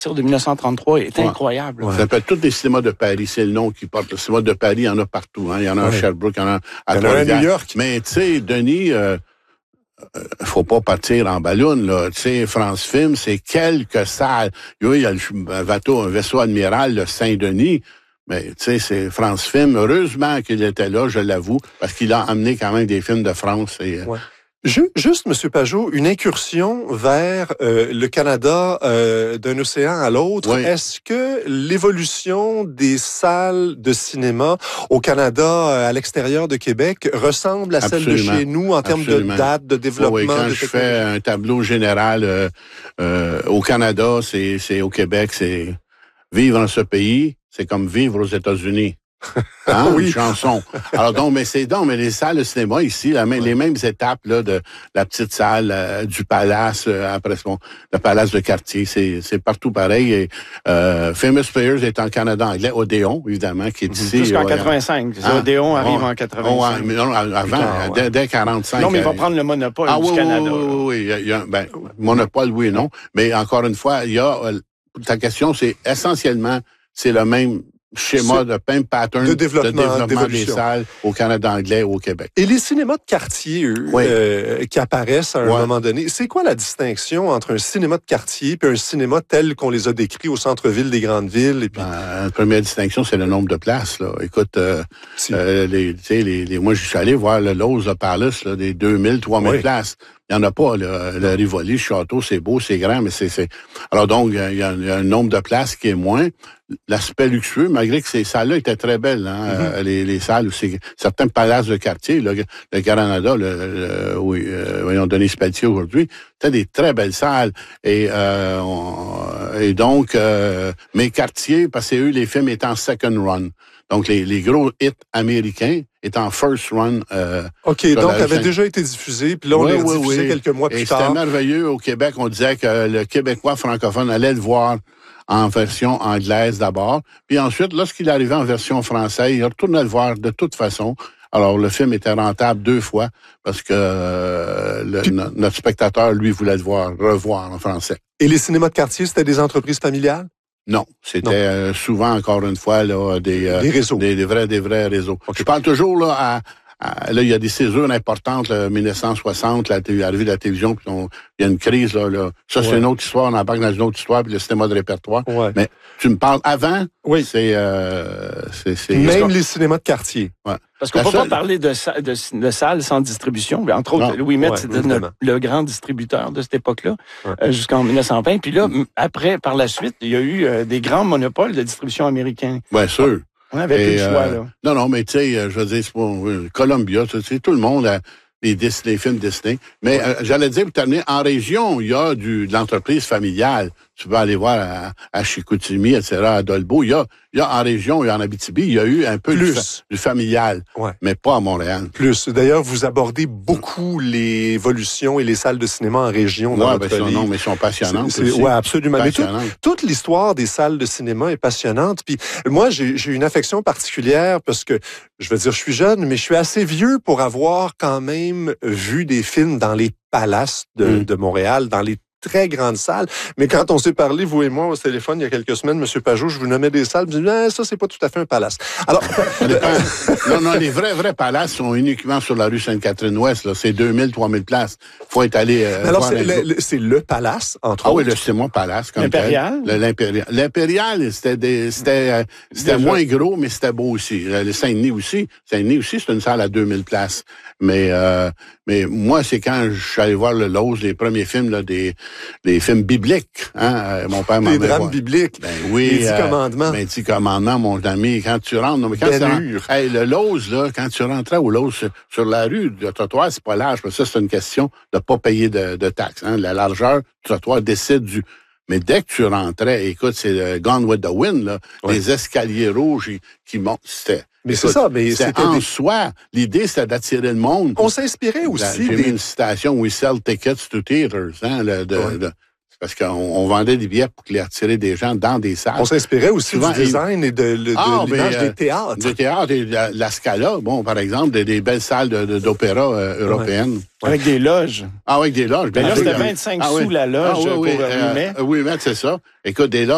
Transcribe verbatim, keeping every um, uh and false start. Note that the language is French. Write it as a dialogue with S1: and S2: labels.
S1: de dix-neuf cent trente-trois est
S2: ouais.
S1: incroyable.
S2: Ouais. Ça s'appelle tous les cinémas de Paris, c'est le nom qui porte. Le cinéma de Paris, il y en a partout. Hein. Il y en a ouais. à Sherbrooke, il y en a à
S3: Trois-Rivières. New York.
S2: Mais tu sais, Denis, euh, euh, faut pas partir en ballon, là. Tu sais, France Film, c'est quelques salles. Oui, il y a le bateau, un vaisseau admiral, le Saint-Denis. Mais tu sais, c'est France Film. Heureusement qu'il était là, je l'avoue, parce qu'il a amené quand même des films de France. Et,
S3: ouais. Juste, M. Pajot, une incursion vers euh, le Canada euh, d'un océan à l'autre. Oui. Est-ce que l'évolution des salles de cinéma au Canada, euh, à l'extérieur de Québec, ressemble à Absolument. Celle de chez nous en termes Absolument. De date, de développement?
S2: Oui, quand
S3: de
S2: je fais un tableau général euh, euh, au Canada, c'est, c'est au Québec, c'est vivre dans ce pays, c'est comme vivre aux États-Unis. Hein, oui. Une chanson. Alors donc, mais c'est donc, mais les salles de cinéma ici, la, ouais. les mêmes étapes là de la petite salle euh, du Palace, euh, après bon, le Palace de Cartier, c'est c'est partout pareil. Et, euh, Famous Players est en Canada anglais, Odéon évidemment qui est ici.
S1: Jusqu'en quatre-vingt-cinq. Hein? Odéon arrive oh, en quatre-vingt-cinq. Oh, ouais,
S2: mais non, avant, Putain, ouais. dès, dès quarante-cinq.
S1: Non, mais il va prendre le monopole
S2: ah,
S1: du
S2: oui,
S1: Canada.
S2: Oui, oui, oui, il y a, il y a ben monopole, oui et non. Mais encore une fois, il y a ta question, c'est essentiellement c'est le même schéma de même pattern
S3: de développement,
S2: de développement des salles au Canada anglais ou au Québec.
S3: Et les cinémas de quartier, eux, oui. euh, qui apparaissent à un ouais. moment donné, c'est quoi la distinction entre un cinéma de quartier et un cinéma tel qu'on les a décrits au centre-ville des grandes villes? Et puis...
S2: ben, la première distinction, c'est le nombre de places. Là. Écoute, euh, si. euh, les, les, les, moi, je suis allé voir le Lowe's Palace, là, des deux mille, trois mille oui. places. Il n'y en a pas, là. Le Rivoli, le château, c'est beau, c'est grand, mais c'est, c'est... Alors donc, il y, a, il y a un nombre de places qui est moins. L'aspect luxueux, malgré que ces salles-là étaient très belles, hein, mm-hmm. euh, les, les salles, c'est, certains palaces de quartier, le, le Canada, le, le, oui, euh, voyons, Denis Pelletier aujourd'hui, c'était des très belles salles. Et, euh, on, et donc, euh, mes quartiers, parce que eux, les films étaient en second run. Donc, les, les gros hits américains étaient en first run. Euh,
S3: OK, donc, avaient déjà été diffusés, puis là, on oui, les a oui, diffusés oui. quelques mois plus
S2: et
S3: tard.
S2: C'était merveilleux. Au Québec, on disait que le Québécois francophone allait le voir en version anglaise d'abord. Puis ensuite, lorsqu'il arrivait en version française, il retournait le voir de toute façon. Alors, le film était rentable deux fois parce que euh, le, Puis, no, notre spectateur, lui, voulait le voir, revoir en français.
S3: Et les cinémas de quartier, c'était des entreprises familiales?
S2: Non, c'était non. Euh, souvent, encore une fois, là, des, euh,
S3: des réseaux.
S2: Des, des vrais, des vrais réseaux. Okay. Je parle toujours là à... Là, il y a des césures importantes, là, dix-neuf cent soixante, l'arrivée de la télévision, puis on, il y a une crise, là. là. Ça, ouais. c'est une autre histoire, on embarque dans une autre histoire, puis le cinéma de répertoire. Ouais. Mais tu me parles avant,
S3: oui.
S2: c'est, euh, c'est, c'est...
S3: Même les cinémas de quartier.
S2: Ouais.
S1: Parce qu'on ne peut seule... pas parler de, de, de salles sans distribution. Mais entre autres, non. Louis Metz, ouais, c'était notre, le grand distributeur de cette époque-là, ouais. euh, jusqu'en dix-neuf cent vingt. Puis là, après, par la suite, il y a eu euh, des grands monopoles de distribution américains.
S2: Bien sûr.
S1: On avait plus le choix, là.
S2: Non, non, mais tu sais, je veux dire, c'est bon, Columbia, tu sais, tout le monde a les, les films Disney. Mais ouais. euh, j'allais dire, pour terminer, en région, il y a du, de l'entreprise familiale. Tu peux aller voir à, à Chicoutimi, et cetera, à Dolbeau. Il y a, il y a en région et en Abitibi, il y a eu un peu du, fa, du familial, ouais. mais pas à Montréal.
S3: Plus. D'ailleurs, vous abordez beaucoup l'évolution et les salles de cinéma en région.
S2: Oui, ben, livre. Non, mais ils sont passionnantes.
S3: Oui, absolument. Passionnantes. Mais tout, toute l'histoire des salles de cinéma est passionnante. Puis moi, j'ai, j'ai une affection particulière parce que, je veux dire, je suis jeune, mais je suis assez vieux pour avoir quand même vu des films dans les palaces de, mm. de Montréal, dans les très grande salle. Mais quand on s'est parlé, vous et moi, au téléphone, il y a quelques semaines, M. Pajot, je vous nommais des salles, je me disais, ah, ça, c'est pas tout à fait un palace. Alors,
S2: non, non, les vrais, vrais palaces sont uniquement sur la rue Sainte-Catherine-Ouest, là. C'est deux mille, trois mille places. Faut être allé, euh,
S3: alors, c'est le, le, c'est le palace, entre
S2: ah
S3: autres.
S2: Ah oui, le, c'est mon palace, comme
S1: L'Impérial?
S2: Tel. Le, l'impérial. L'impérial, c'était des, c'était, euh, c'était moins gros, mais c'était beau aussi. Le Saint-Denis aussi. Saint-Denis aussi, c'est une salle à deux mille places. Mais, euh, mais moi, c'est quand je suis allé voir le Lowe's, les premiers films, là, des, des films bibliques, hein. Mon père m'en
S3: Des drames bibliques.
S2: Ben oui.
S3: Les dix euh, commandements.
S2: Ben, dix commandements, mon ami. Quand tu rentres, non, mais quand ben tu rentres, hey, le Lowe's, là, quand tu rentrais au Lowe's, sur, sur la rue, le trottoir, c'est pas large, parce que ça, c'est une question de pas payer de, de taxes, hein. La largeur du trottoir décide du, mais dès que tu rentrais, écoute, c'est le Gone with the Wind, là, ouais. Les escaliers rouges qui, qui montent, c'était...
S3: Mais écoute, c'est ça, mais
S2: c'était en des... soi. L'idée, c'était d'attirer le monde.
S3: On s'inspirait aussi.
S2: J'ai
S3: des...
S2: mis une citation, We sell tickets to theaters, hein, le, de, ouais. de, parce qu'on on vendait des billets pour les attirer des gens dans des salles.
S3: On s'inspirait aussi Souvent, du design et de, de,
S2: ah,
S3: de l'image
S2: ben,
S3: des théâtres.
S2: Des théâtres et de la, la Scala, bon, par exemple, des, des belles salles de, de, d'opéra euh, européennes.
S1: Ouais. Avec des loges.
S2: Ah, avec des loges.
S1: Ben là, c'était vingt-cinq ah, sous oui. la loge ah, oui, oui, pour euh,
S2: euh, oui, mais c'est ça. Écoute, des loges.